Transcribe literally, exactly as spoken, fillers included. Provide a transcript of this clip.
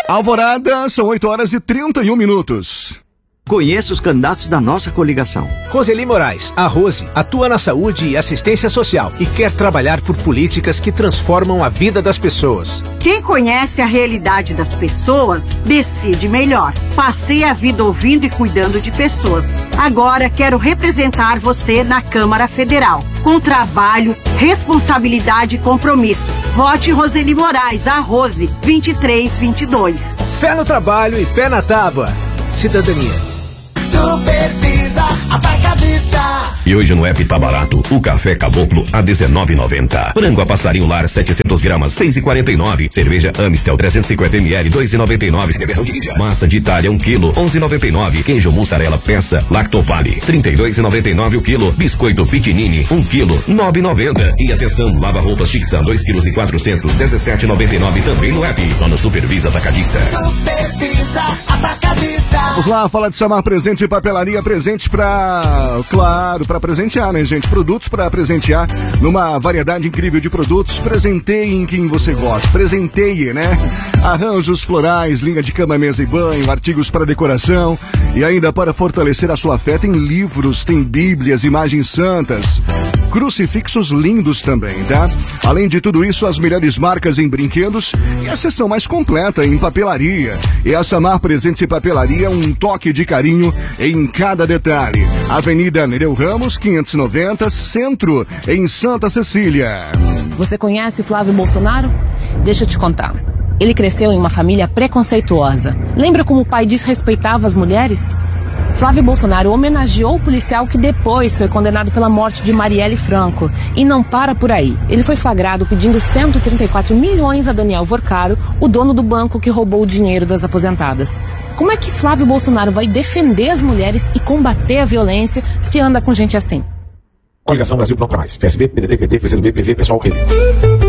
Alvorada, são oito horas e trinta e um minutos. Conheça os candidatos da nossa coligação. Roseli Moraes, a Rose, atua na saúde e assistência social e quer trabalhar por políticas que transformam a vida das pessoas. Quem conhece a realidade das pessoas, decide melhor. Passei a vida ouvindo e cuidando de pessoas. Agora quero representar você na Câmara Federal. Com trabalho, responsabilidade e compromisso. Vote Roseli Moraes, a Rose, vinte e três vinte e dois. Fé no trabalho e pé na tábua. Cidadania. Supervisa Atacadista. E hoje no app tá barato. O café Caboclo a dezenove e noventa. Frango a passarinho lar setecentos gramas seis e quarenta e nove. Cerveja Amstel trezentos e cinquenta mililitros dois e noventa e nove. Massa de Itália um quilo onze e noventa e nove. Queijo mussarela peça Lactovale trinta e dois e noventa e nove o quilo. Biscoito Pitinini um quilo nove e noventa. E atenção, lava roupas Tixan dois quilos e quatrocentos dezessete e noventa e nove também no app. Lá no Supervisa Atacadista. Supervisa Atacadista. Vamos lá, fala de Samar Presente e Papelaria, presente pra, claro, pra presentear, né, gente? Produtos pra presentear numa variedade incrível de produtos. Presenteie em quem você gosta, presenteie, né? Arranjos florais, linha de cama, mesa e banho, artigos para decoração e ainda para fortalecer a sua fé tem livros, tem bíblias, imagens santas, crucifixos lindos também, tá? Além de tudo isso, as melhores marcas em brinquedos e a seção mais completa em papelaria. E a Samar Presentes e Papelaria, um toque de carinho em cada detalhe. Avenida Nereu Ramos, quinhentos e noventa, Centro, em Santa Cecília. Você conhece Flávio Bolsonaro? Deixa eu te contar. Ele cresceu em uma família preconceituosa. Lembra como o pai desrespeitava as mulheres? Flávio Bolsonaro homenageou o policial que depois foi condenado pela morte de Marielle Franco. E não para por aí. Ele foi flagrado pedindo cento e trinta e quatro milhões a Daniel Vorcaro, o dono do banco que roubou o dinheiro das aposentadas. Como é que Flávio Bolsonaro vai defender as mulheres e combater a violência se anda com gente assim? Coligação Brasil Não Pra Mais. P S B, P D T, P T, P C do B, P V, Pessoal, Rede.